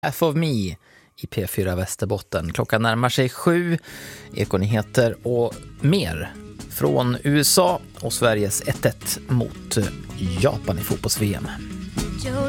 Half of Me i P4 Västerbotten. Klockan närmar sig 7. Ekonyheter och mer från USA och Sveriges 1-1 mot Japan i fotbolls-VM. Joe